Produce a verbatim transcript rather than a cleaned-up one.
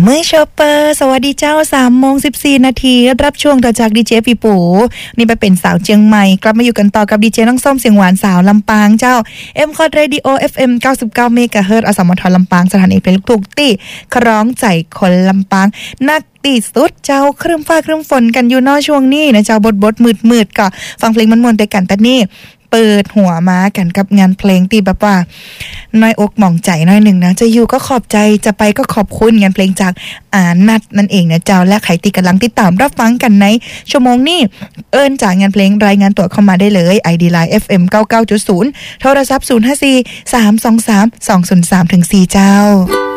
มือชอปเปอร์สวัสดีเจ้า สามโมงสิบสี่ นาทีรับช่วงต่อจากดีเจปีปูนี่ไปเป็นสาวเชียงใหม่กลับมาอยู่กันต่อกับดีเจน้องส้มเสียงหวานสาวลำปางเจ้า M Cod Radio เอฟ เอ็ม เก้าสิบเก้า เมกะเฮิรตซ์ อสมทลำปางสถานีเพลงลูกทุ่งตี้คร้องใจคนลำปางนักตีสุดเจ้าครึ้มฟ้าครึ้มฝนกันอยู่นอกช่วงนี้นะเจ้าบทบทมืดๆก็ฟังเพลงมันมวนๆแต่กันแต่นี่เปิดหัวมากันกับงานเพลงตีแบบว่าน้อยอกหม่องใจน้อยหนึ่งนะจะอยู่ก็ขอบใจจะไปก็ขอบคุณงานเพลงจากอ่านนัดนั่นเองนะเจ้าและใครที่กำลังติดตามรับฟังกันในชั่วโมงนี้เอิ้นจากงานเพลงรายงานตัวเข้ามาได้เลย ไอ ดี Line เอฟ เอ็ม เก้าสิบเก้าจุดศูนย์ โทรศัพท์ศูนย์ ห้า สี่ สาม สอง สาม สอง ศูนย์ สาม สี่ เจ้า